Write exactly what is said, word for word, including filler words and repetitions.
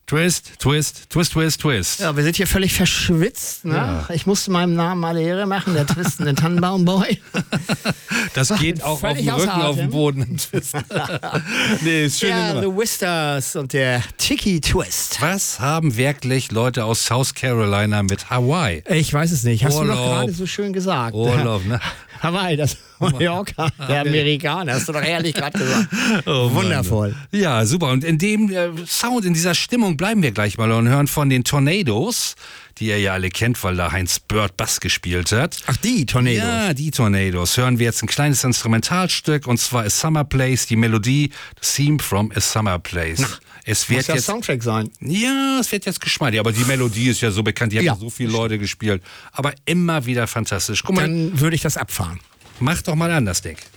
Twist, Twist, Twist, Twist, Twist. Ja, wir sind hier völlig verschwitzt. Ne? Ja. Ich musste meinem Namen mal Ehre machen, der twistende Tannenbaumboy. Das geht auch auf dem Rücken, auf dem Boden. Nee, ist schön. Ja, The Whisters und der Tiki Twist. Was haben wirklich Leute aus South Carolina mit Hawaii? Ich weiß es nicht. Hast Urlaub. du doch gerade so schön gesagt. Urlaub, ne? Hawaii, das Mallorca, der Amerikaner, hast du doch ehrlich gerade gesagt. Oh, wundervoll. Mann. Ja, super. Und in dem äh, Sound, in dieser Stimmung bleiben wir gleich mal und hören von den Tornadoes, die ihr ja alle kennt, weil da Heinz Bird Bass gespielt hat. Ach, die Tornadoes? Ja, die Tornadoes. Hören wir jetzt ein kleines Instrumentalstück und zwar A Summer Place, die Melodie, The Theme from A Summer Place. Na, es wird muss ja jetzt Soundtrack sein. Ja, es wird jetzt geschmeidig, aber die Melodie ist ja so bekannt, die haben Ja. ja so viele Leute gespielt, aber immer wieder fantastisch. Guck mal, Dann würde ich das abfahren. mach doch mal an das Ding.